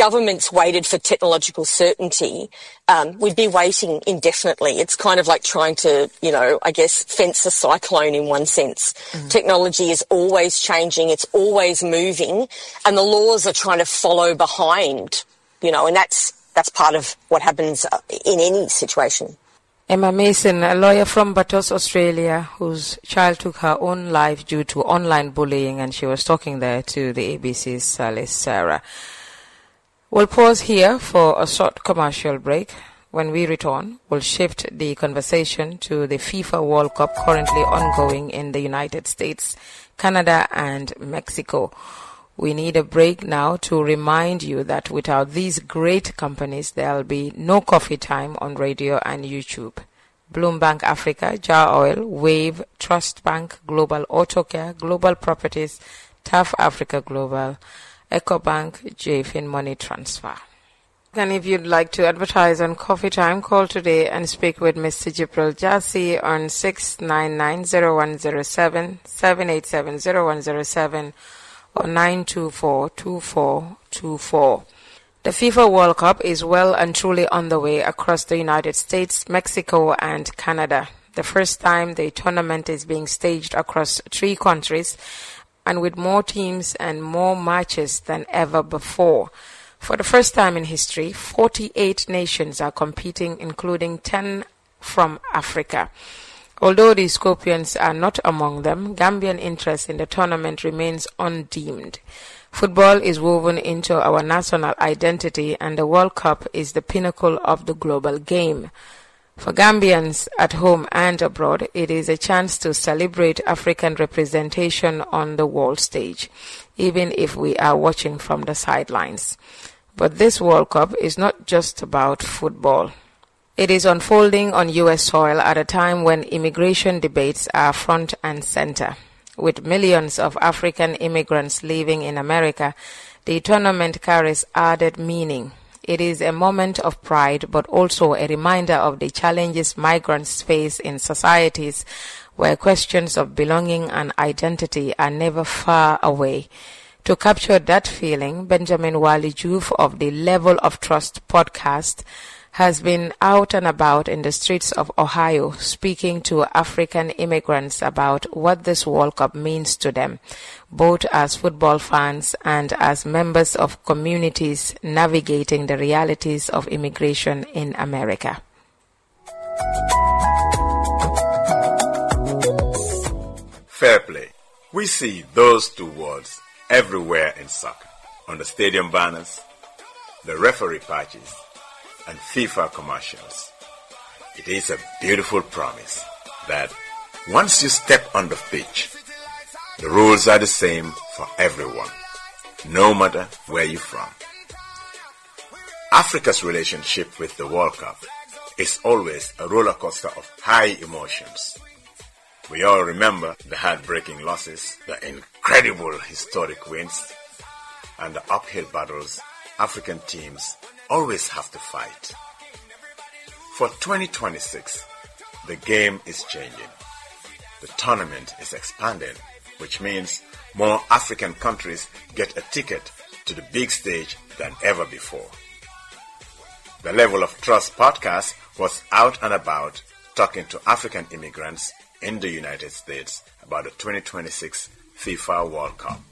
governments waited for technological certainty, we'd be waiting indefinitely. It's kind of like trying to, fence a cyclone in one sense. Technology is always changing, it's always moving, and the laws are trying to follow behind, and that's part of what happens in any situation. Emma Mason, a lawyer from Batos, Australia, whose child took her own life due to online bullying, and she was talking there to the ABC's Sally Sarah. We'll pause here for a short commercial break. When we return, we'll shift the conversation to the FIFA World Cup currently ongoing in the United States, Canada, and Mexico. We need a break now to remind you that without these great companies, there'll be no coffee time on radio and YouTube. Bloombank Africa, Jar Oil, Wave, Trust Bank, Global Autocare, Global Properties, TAF Africa Global, EcoBank, JFIN Money Transfer. And if you'd like to advertise on Coffee Time, call today and speak with Mr. Jibril Jassi on 699-0107, 787-0107, or 924-2424. The FIFA World Cup is well and truly on the way across the United States, Mexico, and Canada. The first time the tournament is being staged across 3 countries and with more teams and more matches than ever before. For the first time in history, 48 nations are competing, including 10 from Africa. Although the Scorpions are not among them, Gambian interest in the tournament remains undimmed. Football is woven into our national identity, and the World Cup is the pinnacle of the global game. For Gambians at home and abroad, it is a chance to celebrate African representation on the world stage, even if we are watching from the sidelines. But this World Cup is not just about football. It is unfolding on U.S. soil at a time when immigration debates are front and center. With millions of African immigrants living in America, the tournament carries added meaning. It is a moment of pride, but also a reminder of the challenges migrants face in societies where questions of belonging and identity are never far away. To capture that feeling, Benjamin Wali Juf of the Level of Trust podcast has been out and about in the streets of Ohio speaking to African immigrants about what this World Cup means to them, both as football fans and as members of communities navigating the realities of immigration in America. Fair play. We see those 2 words everywhere in soccer, on the stadium banners, the referee patches, and FIFA commercials. It is a beautiful promise that once you step on the pitch, the rules are the same for everyone, no matter where you're from. Africa's relationship with the World Cup is always a roller coaster of high emotions. We all remember the heartbreaking losses, the incredible historic wins, and the uphill battles African teams always have to fight. For 2026, the game is changing. The tournament is expanding, which means more African countries get a ticket to the big stage than ever before. The Level of Trust podcast was out and about talking to African immigrants in the United States about the 2026 FIFA World Cup.